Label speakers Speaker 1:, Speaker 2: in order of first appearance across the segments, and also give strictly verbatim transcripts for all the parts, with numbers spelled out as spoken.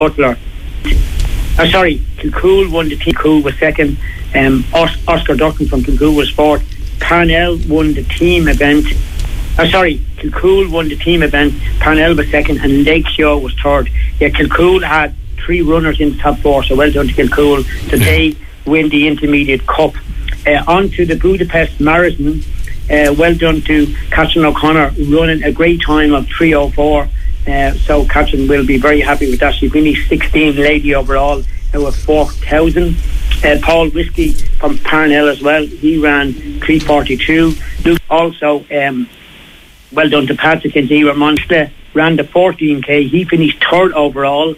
Speaker 1: Butler. Uh, sorry, Kilcool won the team. Kilcool was second. Um, Os- Oscar Duncan from Kilcool was fourth. Parnell won the team event. Uh, sorry, Kilcool won the team event. Parnell was second, and Lakeshore was third. Yeah, Kilcool had three runners in the top four, so well done to Kilcool. So yeah. They win the Intermediate Cup. Uh, on to the Budapest Marathon. Uh, well done to Catherine O'Connor, running a great time of three oh four. Uh, so Catherine will be very happy with that. She finished sixteen lady overall out of four thousand. Uh, Paul Whiskey from Parnell as well. He ran three forty-two. Luke also, um, well done to Patrick and Zira Monster, ran the fourteen K. He finished third overall.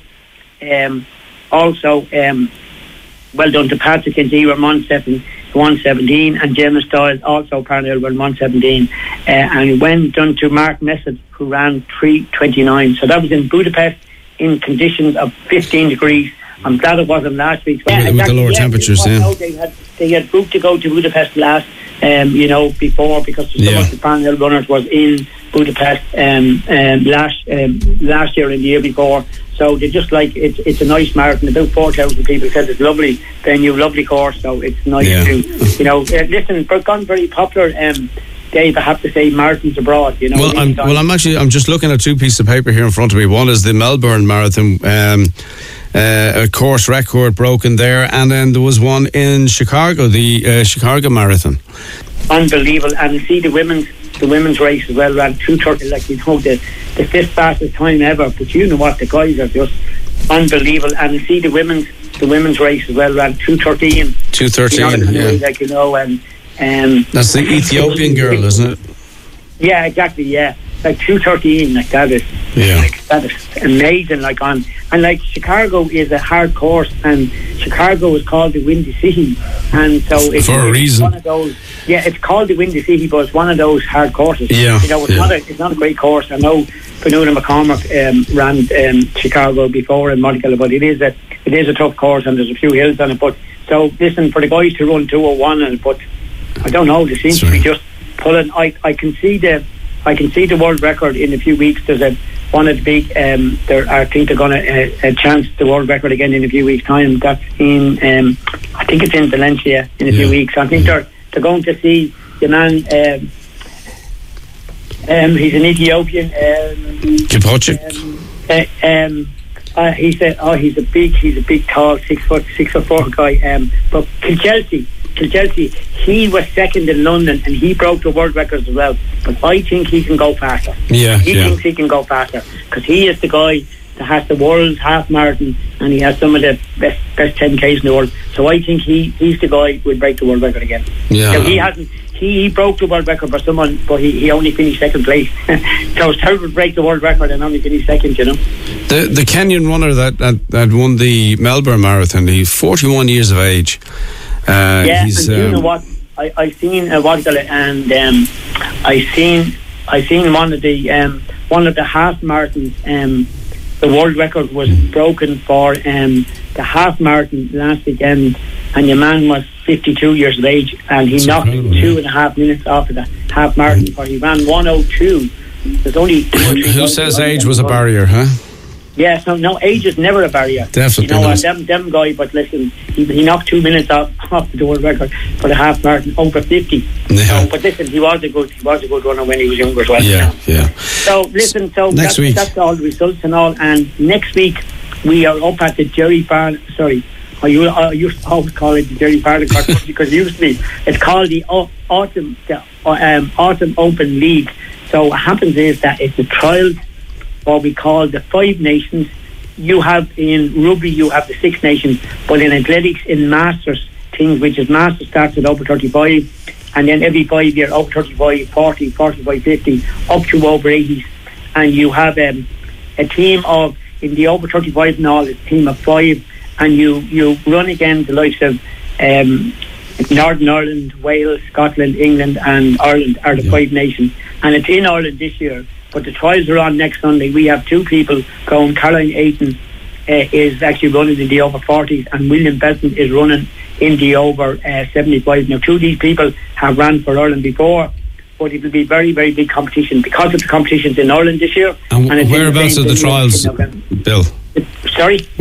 Speaker 1: Um, also, um, well done to Patrick and Zira Monster, one seventeen, and James Stiles also Parnell were one seventeen, uh, and went done to Mark Messett, who ran three twenty-nine. So that was in Budapest in conditions of fifteen degrees. I'm glad it wasn't last week.
Speaker 2: Yeah, with exactly, the lower
Speaker 1: yeah,
Speaker 2: temperatures, yeah.
Speaker 1: No, they had they had booked to go to Budapest last, um, you know, before, because so
Speaker 2: yeah.
Speaker 1: much the Parnell runners was in Budapest um, um, last um, last year and the year before. So they just like it's it's a nice marathon. About four thousand people said it's lovely venue, lovely course. So it's nice yeah. to you know. Uh, listen, it's gone very popular. Um, Dave, I have to say, marathons abroad. You know.
Speaker 2: Well, I'm well. I'm actually I'm just looking at two pieces of paper here in front of me. One is the Melbourne Marathon. Um, Uh, a course record broken there, and then there was one in Chicago, the uh, Chicago Marathon.
Speaker 1: Unbelievable. And see the women's the women's race as well, ran two thirty, like you know, the, the fifth fastest time ever. But you know what, the guys are just unbelievable. And see the women's the women's race as well, ran two thirteen.
Speaker 2: Two thirteen,
Speaker 1: you know,
Speaker 2: yeah.
Speaker 1: Like you know, and um,
Speaker 2: that's the Ethiopian girl, isn't it?
Speaker 1: Yeah, exactly. Yeah, like two thirteen, like that is.
Speaker 2: Yeah,
Speaker 1: like, that is amazing. Like on and like Chicago is a hard course, and Chicago is called the Windy City, and so it's,
Speaker 2: for a
Speaker 1: it's
Speaker 2: reason.
Speaker 1: One of those, yeah, it's called the Windy City, but it's one of those hard courses.
Speaker 2: Yeah,
Speaker 1: you know, it's
Speaker 2: yeah.
Speaker 1: not a it's not a great course. I know Fionnuala McCormack um, ran um, Chicago before in Monaco, but it is a it is a tough course, and there's a few hills on it. But so listen, for the guys to run two oh one, and but I don't know, they seem
Speaker 2: That's
Speaker 1: to be
Speaker 2: right.
Speaker 1: just pulling. I I can see the I can see the world record in a few weeks. There's a one of the big. Um, there, I think they're going to uh, uh, chance the world record again in a few weeks' time. That's in. Um, I think it's in Valencia in a
Speaker 2: yeah.
Speaker 1: few weeks. I think they're they're going to see the man. Um, um, he's an Ethiopian. Um,
Speaker 2: Kipchoge.
Speaker 1: Um, uh, um, uh, he said, "Oh, he's a big, he's a big, tall, six foot, six foot four guy." Um, but Kilchelsea. Kilchelsea, he was second in London and he broke the world records as well. But I think he can go faster.
Speaker 2: Yeah,
Speaker 1: he
Speaker 2: yeah.
Speaker 1: thinks he can go faster because he is the guy that has the world's half marathon and he has some of the best best ten Ks in the world. So I think he he's the guy who will break the world record again.
Speaker 2: Yeah.
Speaker 1: So he hasn't. He, he broke the world record for someone, but he, he only finished second place. So it's terrible to break the world record and only finish second, you know.
Speaker 2: The the Kenyan runner that that, that won the Melbourne Marathon, he's forty-one years of age. Uh,
Speaker 1: yeah,
Speaker 2: he's,
Speaker 1: and
Speaker 2: um,
Speaker 1: you know what? I I seen a while ago, and um, I seen I seen one of the um, one of the half marathons. Um, the world record was broken for um, the half marathon last weekend, and your man was fifty-two years of age, and he
Speaker 2: That's
Speaker 1: knocked two
Speaker 2: yeah.
Speaker 1: and a half minutes off of the half marathon. Mm-hmm. For he ran one oh two. There's only two or three
Speaker 2: who says age was a barrier, huh?
Speaker 1: Yes, no, no, age is never a barrier.
Speaker 2: Definitely
Speaker 1: you know,
Speaker 2: not.
Speaker 1: uh, them, them guy, but listen, he, he knocked two minutes off, off the world record for the half marathon over fifty.
Speaker 2: Yeah.
Speaker 1: So, but listen, he was a good, he was a good runner when he was younger as well.
Speaker 2: Yeah, yeah.
Speaker 1: So listen, so
Speaker 2: next
Speaker 1: that's,
Speaker 2: week,
Speaker 1: that's all the results and all. And next week we are up at the Jerry Farn. Sorry, I used, I used to always call it the Jerry Farn because it used to be. It's called the au- autumn, the um, autumn Open League. So what happens is that it's a trial. What we call the Five Nations. You have in rugby, you have the Six Nations, but in athletics, in Masters things, which is Masters starts at over thirty-five, and then every five year over thirty-five, forty, forty-five, fifty, up to over eighties, and you have um, a team of in the over thirty-five and all, it's a team of five, and you you run against the likes of um, Northern Ireland, Wales, Scotland, England, and Ireland are the yeah. five nations, and it's in Ireland this year. But the trials are on next Sunday. We have two people going. Caroline Ayton uh, is actually running in the over forties, and William Besant is running in the over uh, seventy-five. Now, two of these people have ran for Ireland before, but it will be very, very big competition because of the competitions in Ireland this year.
Speaker 2: And,
Speaker 1: and
Speaker 2: whereabouts are the trials, Bill?
Speaker 1: Sorry?